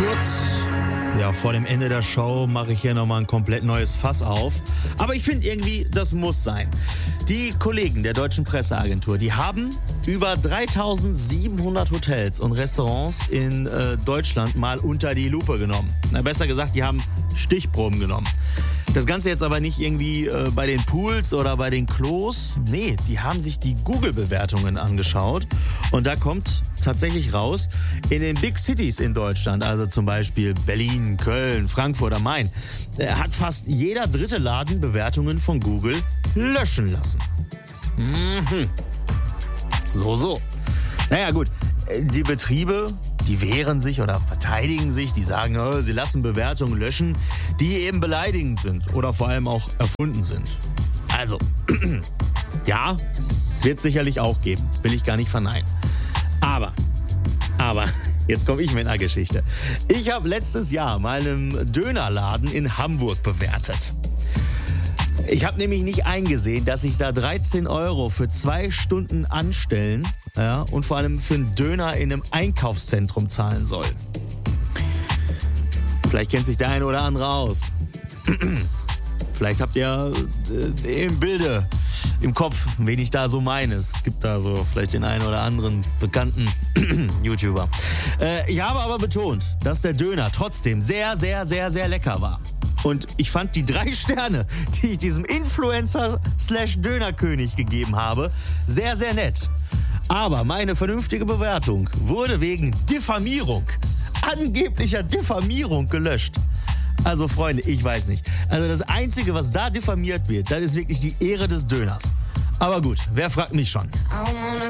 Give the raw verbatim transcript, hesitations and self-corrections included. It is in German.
Kurz ja, vor dem Ende der Show mache ich hier nochmal ein komplett neues Fass auf. Aber ich finde irgendwie, das muss sein. Die Kollegen der Deutschen Presseagentur, die haben über dreitausendsiebenhundert Hotels und Restaurants in äh, Deutschland mal unter die Lupe genommen. Na, besser gesagt, die haben Stichproben genommen. Das Ganze jetzt aber nicht irgendwie äh, bei den Pools oder bei den Klos. Nee, die haben sich die Google-Bewertungen angeschaut. Und da kommt tatsächlich raus, in den Big Cities in Deutschland, also zum Beispiel Berlin, Köln, Frankfurt am Main, äh, hat fast jeder dritte Laden Bewertungen von Google löschen lassen. Mhm. So, so. Naja gut, die Betriebe, die wehren sich oder verteidigen sich, die sagen, oh, sie lassen Bewertungen löschen, die eben beleidigend sind oder vor allem auch erfunden sind. Also, ja, wird sicherlich auch geben, will ich gar nicht verneinen. Aber, aber, jetzt komme ich mit einer Geschichte. Ich habe letztes Jahr mal einen Dönerladen in Hamburg bewertet. Ich habe nämlich nicht eingesehen, dass ich da dreizehn Euro für zwei Stunden anstellen, ja, und vor allem für einen Döner in einem Einkaufszentrum zahlen soll. Vielleicht kennt sich der eine oder andere aus. Vielleicht habt ihr äh, im Bilde, im Kopf, wen ich da so meine. Es gibt da so vielleicht den einen oder anderen bekannten YouTuber. Äh, ich habe aber betont, dass der Döner trotzdem sehr, sehr, sehr, sehr lecker war. Und ich fand die drei Sterne, die ich diesem Influencer-slash-Dönerkönig gegeben habe, sehr, sehr nett. Aber meine vernünftige Bewertung wurde wegen Diffamierung, angeblicher Diffamierung gelöscht. Also Freunde, ich weiß nicht. Also das Einzige, was da diffamiert wird, das ist wirklich die Ehre des Döners. Aber gut, wer fragt mich schon?